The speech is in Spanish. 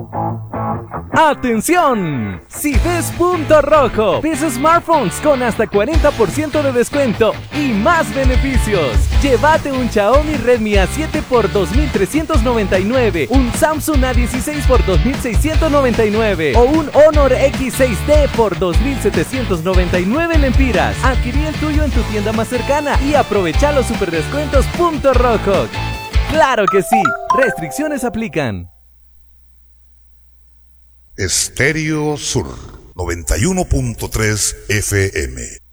¡Atención! Si ves Punto Rojo, ves smartphones con hasta 40% de descuento y más beneficios. Llévate un Xiaomi Redmi A7 por 2.399, un Samsung A16 por 2.699 o un Honor X6D por 2.799 lempiras. Adquirí el tuyo en tu tienda más cercana y aprovecha los superdescuentos Punto Rojo. ¡Claro que sí! Restricciones aplican. Estéreo Sur 91.3 FM.